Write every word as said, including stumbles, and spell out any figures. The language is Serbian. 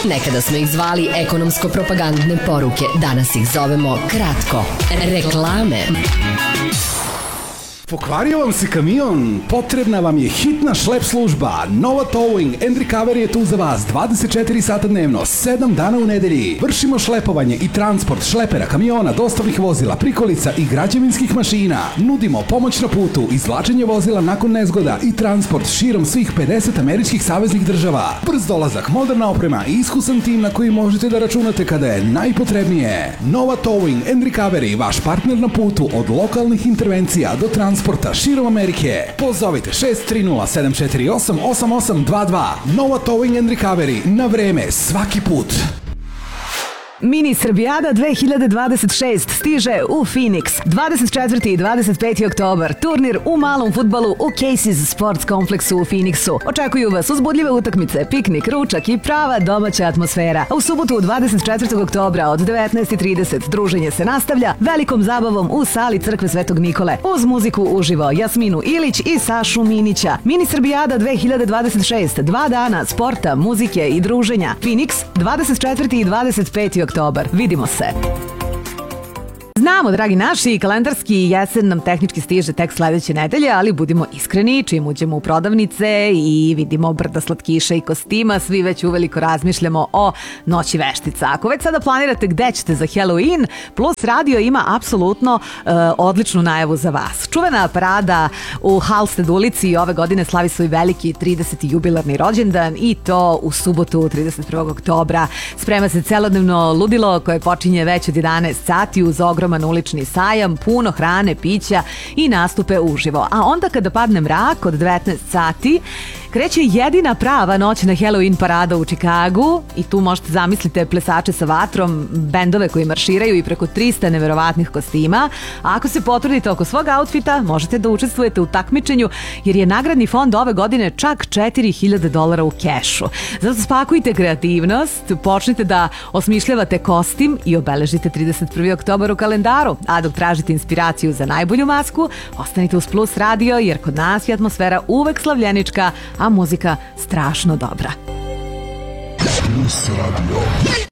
Nekada smo ih zvali ekonomsko-propagandne poruke, danas ih zovemo kratko. Reklame. Pokvario vam se kamion? Potrebna vam je hitna šlep služba. Nova Towing and Recovery je tu za vas dvadeset četiri sata dnevno, sedam dana u nedelji. Vršimo šlepovanje i transport šlepera, kamiona, dostavnih vozila, prikolica i građevinskih mašina. Nudimo pomoć na putu, izvlačenje vozila nakon nezgoda i transport širom svih pedeset američkih saveznih država. Brz dolazak, moderna oprema i iskusan tim na koji možete da računate kada je najpotrebnije. Nova Towing and Recovery, vaš partner na putu od lokalnih intervencija do transporta transporta širom Amerike. Pozovite šest tri nula sedam četiri osam osam osam dva dva. Nova Towing and Recovery. Na vreme, svaki put. Mini Srbijada dve hiljade dvadeset šest stiže u Phoenix. dvadeset četvrti i dvadeset peti oktobar. Turnir u malom fudbalu u Casey's Sports kompleksu u Phoenixu. Očekuju vas uzbudljive utakmice, piknik, ručak i prava domaća atmosfera. A u subotu dvadeset četvrtog oktobra od devetnaest i trideset druženje se nastavlja velikom zabavom u sali Crkve Svetog Nikole. Uz muziku uživo Jasminu Ilić i Sašu Minića. Mini Srbijada dve hiljade dvadeset šest. Dva dana sporta, muzike i druženja. Phoenix dvadeset četvrti i dvadeset peti oktobar. Vidimo se. Znamo, dragi naši, kalendarski jesen nam tehnički stiže tek sledeće nedelje, ali budimo iskreni, čim uđemo u prodavnice i vidimo brda slatkiša i kostima, svi već uveliko razmišljamo o noći veštica. Ako već sada planirate gde ćete za Halloween, Plus Radio ima apsolutno uh, odličnu najavu za vas. Čuvena parada u Halsted ulici ove godine slavi svoj veliki trideseti jubilarni rođendan i to u subotu trideset prvog oktobra. Sprema se celodnevno ludilo koje počinje već od jedanaest sati uz ogroman ulični sajam, puno hrane, pića i nastupe uživo. A onda kada padne mrak od devetnaest sati, kreće jedina prava noćna Halloween parada u Čikagu i tu možete zamislite plesače sa vatrom, bendove koji marširaju i preko trista neverovatnih kostima. A ako se potrudite oko svog outfita, možete da učestvujete u takmičenju jer je nagradni fond ove godine čak četiri hiljade dolara u kešu. Zato spakujte kreativnost, počnite da osmišljavate kostim i obeležite trideset prvi oktobar u kalendaru. A dok tražite inspiraciju za najbolju masku, ostanite uz Plus Radio jer kod nas je atmosfera uvek slavljenička, a muzika strašno dobra. Plus Radio.